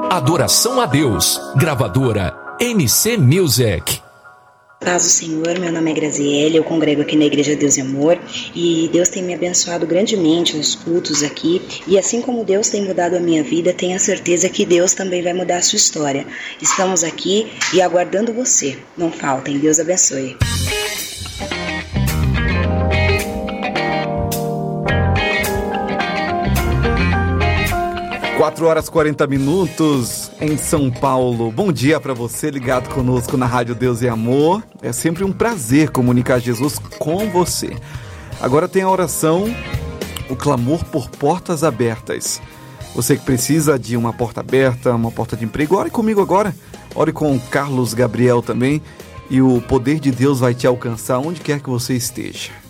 Adoração a Deus. Gravadora MC Music. Paz do Senhor, meu nome é Graziele, eu congrego aqui na Igreja Deus e Amor e Deus tem me abençoado grandemente nos cultos aqui e assim como Deus tem mudado a minha vida, tenha certeza que Deus também vai mudar a sua história. Estamos aqui e aguardando você. Não faltem, Deus abençoe. 4h40 em São Paulo. Bom dia para você ligado conosco na Rádio Deus e Amor. É sempre um prazer comunicar Jesus com você. Agora tem a oração, o clamor por portas abertas. Você que precisa de uma porta aberta, uma porta de emprego, ore comigo agora. Ore com o Carlos Gabriel também e o poder de Deus vai te alcançar onde quer que você esteja.